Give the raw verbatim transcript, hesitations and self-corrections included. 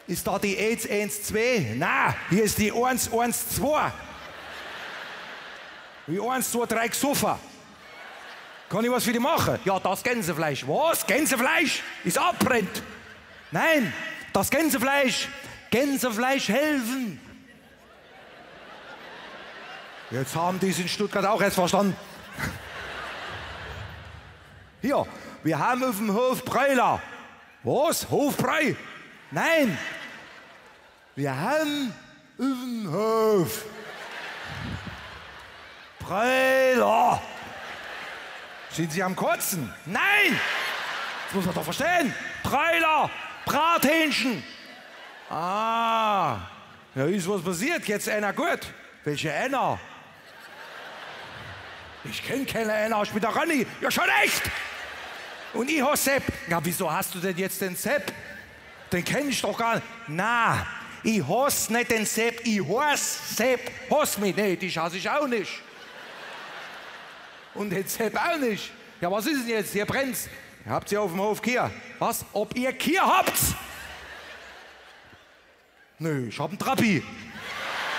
Ist da die eins eins zwei? Na, hier ist die eins eins zwei. Wie eins, zwei, drei gesoffen. Kann ich was für die machen? Ja, das Gänsefleisch. Was? Gänsefleisch? Ist abbrennt. Nein, das Gänsefleisch. Gänsefleisch helfen. Jetzt haben die es in Stuttgart auch erst verstanden. Hier, wir haben auf dem Hof Bräuler. Was? Hofbrei? Nein. Wir haben auf dem Hof Bräuler. Sind Sie am Kotzen? Nein. Das muss man doch verstehen. Bräuler, Brathähnchen. Ah, ja, ist was passiert? Jetzt einer gut. Welche einer? Ich kenne keine einer, ich bin der Ronny. Ja, schon echt. Und ich hasse Sepp. Ja, wieso hast du denn jetzt den Sepp? Den kenne ich doch gar nicht. Na, ich hasse nicht den Sepp, ich hasse Sepp. Hass mich nicht, dich hasse ich auch nicht. Und den Sepp auch nicht. Ja, was ist denn jetzt? Hier brennt's. Habt ihr auf dem Hof Kier? Was? Ob ihr Kier habt? Nö, ich hab einen Trabi.